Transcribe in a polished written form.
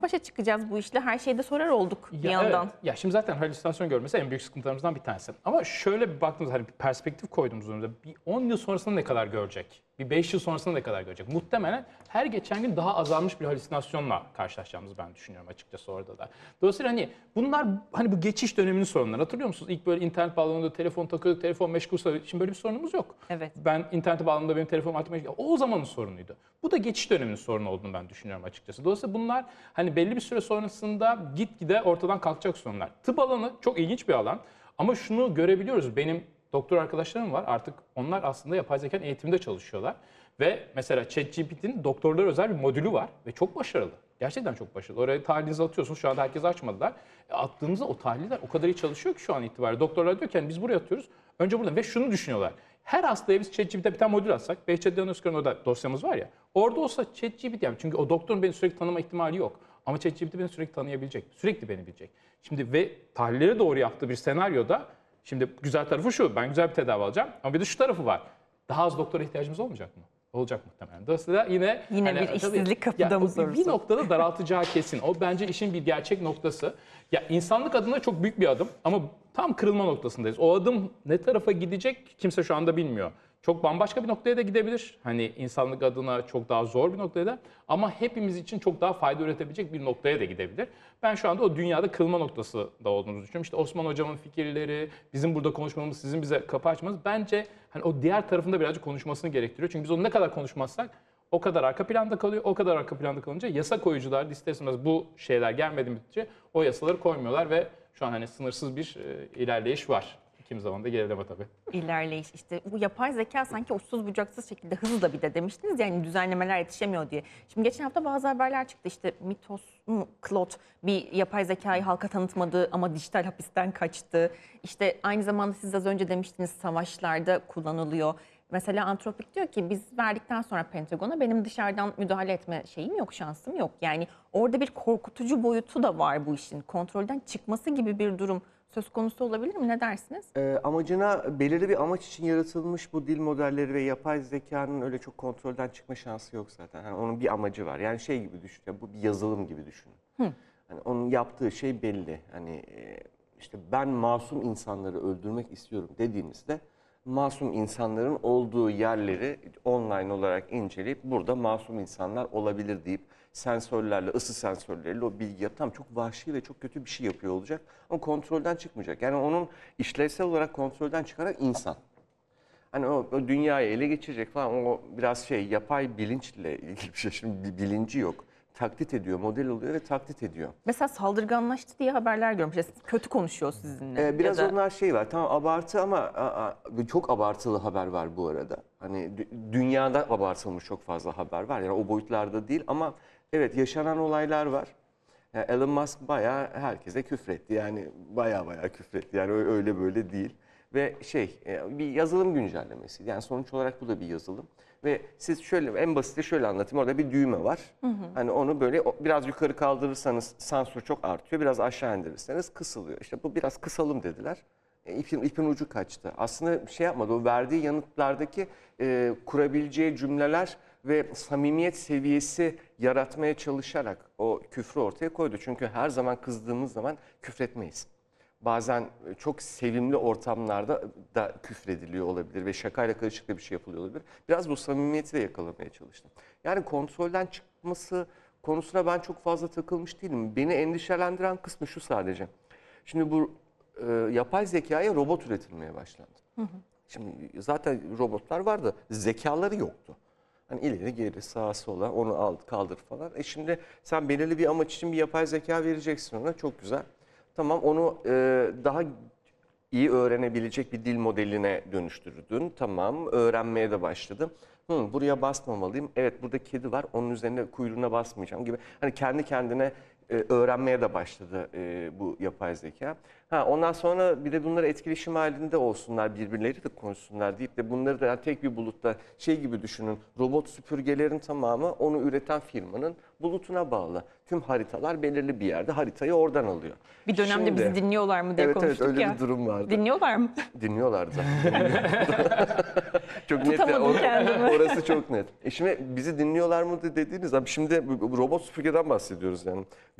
başa çıkacağız bu işle? Her şeyde sorar olduk bir Ya yandan. evet. Ya şimdi zaten halüsinasyon görmesi en büyük sıkıntılarımızdan bir tanesi. Ama şöyle bir baktığımızda hani bir perspektif koyduğumuz önümüze bir 10 yıl sonrasında ne kadar görecek? Bir 5 yıl sonrasında ne kadar görecek? Muhtemelen her geçen gün daha azalmış bir halüsinasyonla karşılaşacağımızı ben düşünüyorum açıkçası orada da. Dolayısıyla hani bunlar hani bu geçiş döneminin sorunları. Hatırlıyor musunuz? İlk böyle internet bağlanıyordu, telefon takıyorduk, telefon meşgulse. Şimdi böyle bir sorunumuz yok. Evet. Ben internete bağlandığımda benim telefonum artık meşgul. O zamanın sorunuydu. Bu da geçiş döneminin sorunu olduğunu ben düşünüyorum açıkçası. Dolayısıyla bunlar hani belli bir süre sonrasında gitgide ortadan kalkacak sorunlar. Tıp alanı çok ilginç bir alan. Ama şunu görebiliyoruz. Benim doktor arkadaşlarım var. Artık onlar aslında yapay zeka eğitiminde çalışıyorlar. Ve mesela ChatGPT'nin doktorlara özel bir modülü var ve çok başarılı. Gerçekten çok başarılı. Oraya tahlilinizi atıyorsunuz. Şu anda herkes açmadılar. Attığınızda o tahliller o kadar iyi çalışıyor ki şu an itibariyle. Doktorlar diyor ki yani biz buraya atıyoruz. Önce burada ve şunu düşünüyorlar. Her hastaya biz ChatGPT'e bir tane modül atsak, Behçet Diagnostik'in orada dosyamız var ya. Orada olsa ChatGPT yani çünkü o doktorun beni sürekli tanıma ihtimali yok. Ama ChatGPT beni sürekli tanıyabilecek. Sürekli beni bilecek. Şimdi ve tahlilleri doğru yaptığı bir senaryoda şimdi güzel tarafı şu. Ben güzel bir tedavi alacağım. Ama bir de şu tarafı var. Daha az doktora ihtiyacımız olmayacak mı? Olacak muhtemelen. Dolayısıyla yine Yine bir işsizlik kapıda mı sorusu? Bir noktada daraltacağı kesin. O bence işin bir gerçek noktası. Ya insanlık adına çok büyük bir adım ama tam kırılma noktasındayız. O adım ne tarafa gidecek kimse şu anda bilmiyor. Çok bambaşka bir noktaya da gidebilir. Hani insanlık adına çok daha zor bir noktaya da ama hepimiz için çok daha fayda üretebilecek bir noktaya da gidebilir. Ben şu anda o dünyada kırılma noktası da olduğumuzu düşünüyorum. İşte Osman Hocam'ın fikirleri, bizim burada konuşmamız, sizin bize kapı açmanız bence hani o diğer tarafında birazcık konuşmasını gerektiriyor. Çünkü biz onu ne kadar konuşmazsak o kadar arka planda kalıyor. O kadar arka planda kalınca yasa koyucular da ister istemez bu şeyler gelmediği müddetçe o yasaları koymuyorlar ve şu an hani sınırsız bir ilerleyiş var. Kimi zaman da gerileme tabii. İlerleyiş işte bu yapay zeka sanki uçsuz bucaksız şekilde hızlı bir de demiştiniz yani düzenlemeler yetişemiyor diye. Şimdi geçen hafta bazı haberler çıktı işte Mitos mu Claude bir yapay zekayı halka tanıtmadı ama dijital hapisten kaçtı. İşte aynı zamanda siz az önce demiştiniz savaşlarda kullanılıyor. Mesela Anthropic diyor ki biz verdikten sonra Pentagon'a benim dışarıdan müdahale etme şeyim yok, şansım yok. Yani orada bir korkutucu boyutu da var bu işin. Kontrolden çıkması gibi bir durum söz konusu olabilir mi? Ne dersiniz? Amacına belirli bir amaç için yaratılmış bu dil modelleri ve yapay zekanın öyle çok kontrolden çıkma şansı yok zaten. Yani onun bir amacı var. Yani şey gibi düşün, ya bu bir yazılım gibi düşünün. Hani onun yaptığı şey belli. Hani işte ben masum insanları öldürmek istiyorum dediğinizde masum insanların olduğu yerleri online olarak inceleyip burada masum insanlar olabilir deyip sensörlerle, ısı sensörleriyle o bilgi tam çok vahşi ve çok kötü bir şey yapıyor olacak ama kontrolden çıkmayacak. Yani onun işlevsel olarak kontrolden çıkaran insan. Hani o dünyayı ele geçirecek falan o biraz şey yapay bilinçle ilgili bir şey. Şimdi bir bilinci yok. Taklit ediyor, model oluyor ve taklit ediyor. Mesela saldırganlaştı diye haberler görmüş. Kötü konuşuyor sizinle. Biraz ya da... onlar şey var. Tamam abartı ama çok abartılı haber var bu arada. Hani dünyada abartılmış çok fazla haber var. Yani o boyutlarda değil ama evet yaşanan olaylar var. Yani Elon Musk bayağı herkese küfretti. Yani bayağı küfretti. Yani öyle böyle değil. Ve bir yazılım güncellemesi. Yani sonuç olarak bu da bir yazılım. Ve siz şöyle en basiti şöyle anlatayım. Orada bir düğme var. Hani onu böyle biraz yukarı kaldırırsanız sansür çok artıyor. Biraz aşağı indirirseniz kısılıyor. İşte bu biraz kısalım dediler. İpin ucu kaçtı. Aslında şey yapmadı. O verdiği yanıtlardaki kurabileceği cümleler ve samimiyet seviyesi yaratmaya çalışarak o küfrü ortaya koydu. Çünkü her zaman kızdığımız zaman küfretmeyiz. Bazen çok sevimli ortamlarda da küfrediliyor olabilir ve şakayla karışık da bir şey yapılıyor olabilir. Biraz bu samimiyeti de yakalamaya çalıştım. Yani kontrolden çıkması konusuna ben çok fazla takılmış değilim. Beni endişelendiren kısmı şu sadece. Şimdi bu yapay zekaya robot üretilmeye başlandı. Şimdi zaten robotlar vardı, zekaları yoktu. Hani ileri geri sağa sola onu al kaldır falan. Şimdi sen belirli bir amaç için bir yapay zeka vereceksin ona çok güzel. Tamam onu daha iyi öğrenebilecek bir dil modeline dönüştürdün. Tamam öğrenmeye de başladı. Buraya basmamalıyım. Evet burada kedi var onun üzerine kuyruğuna basmayacağım gibi. Hani kendi kendine öğrenmeye de başladı bu yapay zeka. Ondan sonra bir de bunları etkileşim halinde olsunlar, birbirleriyle de konuşsunlar deyip de bunları da yani tek bir bulutta şey gibi düşünün. Robot süpürgelerin tamamı onu üreten firmanın bulutuna bağlı. Tüm haritalar belirli bir yerde haritayı oradan alıyor. Bir dönemde Şimdi- bizi dinliyorlar mı diye Evet konuştuk öyle ya. bir durum vardı. Dinliyorlar mı? Dinliyorlardı zaten. Çok net. Tutamadım kendimi. Orası çok net. Şimdi bizi dinliyorlar mı dediğiniz zaman şimdi bu robot süpürgeden bahsediyoruz yani.